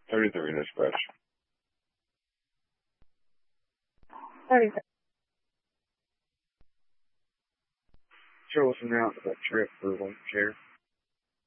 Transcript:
33 dispatch. 30. Show us announced that trip for one chair.